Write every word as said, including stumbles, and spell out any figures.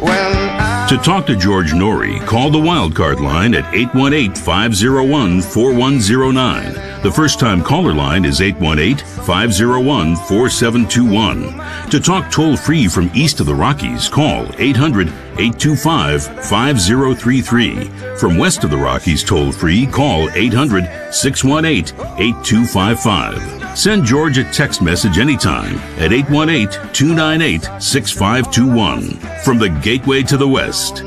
To talk to George Norrie, call the Wildcard line at eight one eight, five oh one, four one oh nine. The first-time caller line is eight one eight, five oh one, four seven two one. To talk toll-free from east of the Rockies, call eight hundred, eight two five, five oh three three. From west of the Rockies toll-free, call eight hundred, six one eight, eight two five five. Send George a text message anytime at eight one eight, two nine eight, six five two one. From the Gateway to the West.